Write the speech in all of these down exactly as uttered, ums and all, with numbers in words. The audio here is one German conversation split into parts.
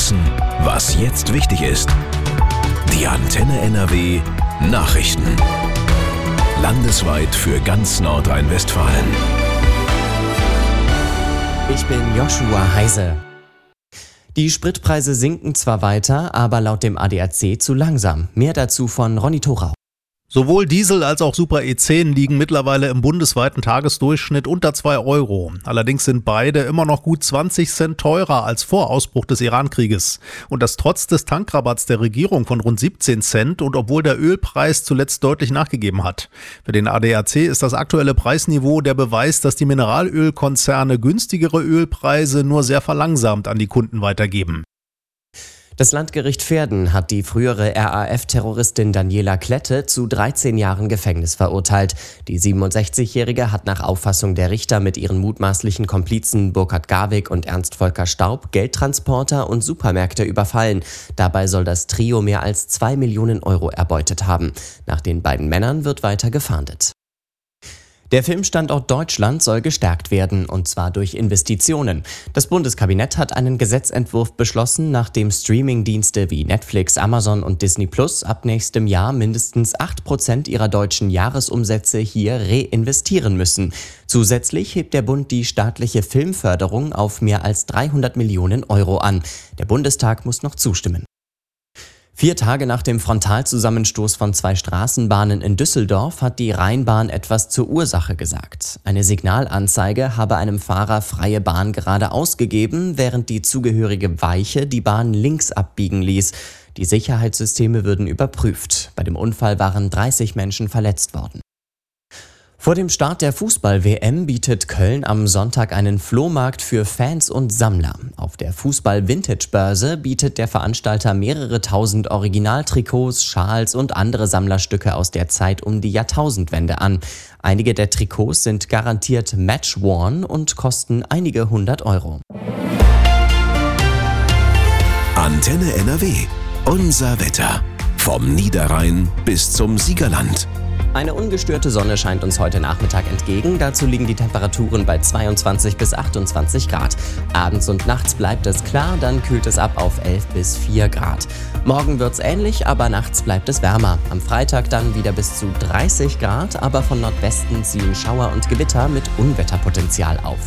wissen, was jetzt wichtig ist. Die Antenne N R W Nachrichten. Landesweit für ganz Nordrhein-Westfalen. Ich bin Joshua Heise. Die Spritpreise sinken zwar weiter, aber laut dem A D A C zu langsam. Mehr dazu von Ronny Thorau. Sowohl Diesel als auch Super E zehn liegen mittlerweile im bundesweiten Tagesdurchschnitt unter zwei Euro. Allerdings sind beide immer noch gut zwanzig Cent teurer als vor Ausbruch des Iran-Krieges. Und das trotz des Tankrabatts der Regierung von rund siebzehn Cent und obwohl der Ölpreis zuletzt deutlich nachgegeben hat. Für den A D A C ist das aktuelle Preisniveau der Beweis, dass die Mineralölkonzerne günstigere Ölpreise nur sehr verlangsamt an die Kunden weitergeben. Das Landgericht Verden hat die frühere R A F-Terroristin Daniela Klette zu dreizehn Jahren Gefängnis verurteilt. Die siebenundsechzigjährige hat nach Auffassung der Richter mit ihren mutmaßlichen Komplizen Burkhard Garwig und Ernst Volker Staub Geldtransporter und Supermärkte überfallen. Dabei soll das Trio mehr als zwei Millionen Euro erbeutet haben. Nach den beiden Männern wird weiter gefahndet. Der Filmstandort Deutschland soll gestärkt werden, und zwar durch Investitionen. Das Bundeskabinett hat einen Gesetzentwurf beschlossen, nach dem Streamingdienste wie Netflix, Amazon und Disney Plus ab nächstem Jahr mindestens acht Prozent ihrer deutschen Jahresumsätze hier reinvestieren müssen. Zusätzlich hebt der Bund die staatliche Filmförderung auf mehr als dreihundert Millionen Euro an. Der Bundestag muss noch zustimmen. Vier Tage nach dem Frontalzusammenstoß von zwei Straßenbahnen in Düsseldorf hat die Rheinbahn etwas zur Ursache gesagt. Eine Signalanzeige habe einem Fahrer freie Bahn geradeaus gegeben, während die zugehörige Weiche die Bahn links abbiegen ließ. Die Sicherheitssysteme würden überprüft. Bei dem Unfall waren dreißig Menschen verletzt worden. Vor dem Start der Fußball-W M bietet Köln am Sonntag einen Flohmarkt für Fans und Sammler. Auf der Fußball-Vintage-Börse bietet der Veranstalter mehrere tausend Originaltrikots, Schals und andere Sammlerstücke aus der Zeit um die Jahrtausendwende an. Einige der Trikots sind garantiert match-worn und kosten einige hundert Euro. Antenne N R W. Unser Wetter. Vom Niederrhein bis zum Siegerland. Eine ungestörte Sonne scheint uns heute Nachmittag entgegen. Dazu liegen die Temperaturen bei zweiundzwanzig bis achtundzwanzig Grad. Abends und nachts bleibt es klar, dann kühlt es ab auf elf bis vier Grad. Morgen wird's ähnlich, aber nachts bleibt es wärmer. Am Freitag dann wieder bis zu dreißig Grad, aber von Nordwesten ziehen Schauer und Gewitter mit Unwetterpotenzial auf.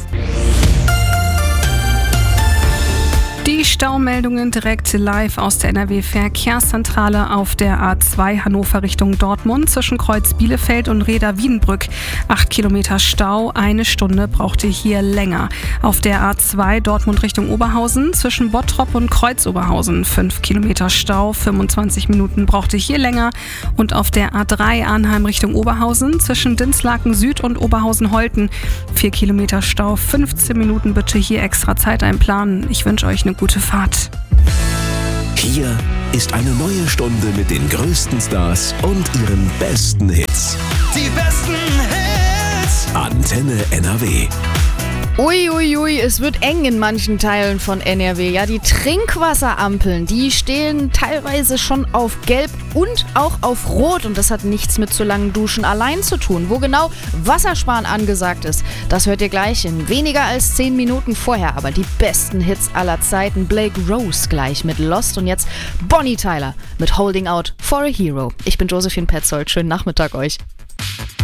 Die Staumeldungen direkt live aus der N R W-Verkehrszentrale auf der A zwei Hannover Richtung Dortmund zwischen Kreuz Bielefeld und Reda-Wiedenbrück. Acht Kilometer Stau, eine Stunde braucht ihr hier länger. Auf der A zwei Dortmund Richtung Oberhausen zwischen Bottrop und Kreuz Oberhausen. Fünf Kilometer Stau, fünfundzwanzig Minuten braucht ihr hier länger. Und auf der A drei Arnheim Richtung Oberhausen zwischen Dinslaken Süd und Oberhausen-Holten. Vier Kilometer Stau, fünfzehn Minuten bitte hier extra Zeit einplanen. Ich wünsche euch eine gute Fahrt. Hier ist eine neue Stunde mit den größten Stars und ihren besten Hits. Die besten Hits. Antenne N R W. Uiuiui, ui, es wird eng in manchen Teilen von N R W. Ja, die Trinkwasserampeln, die stehen teilweise schon auf Gelb und auch auf Rot. Und das hat nichts mit zu langen Duschen allein zu tun. Wo genau Wassersparen angesagt ist, das hört ihr gleich in weniger als zehn Minuten vorher. Aber die besten Hits aller Zeiten. Blake Rose gleich mit Lost und jetzt Bonnie Tyler mit Holding Out for a Hero. Ich bin Josephine Petzold. Schönen Nachmittag euch.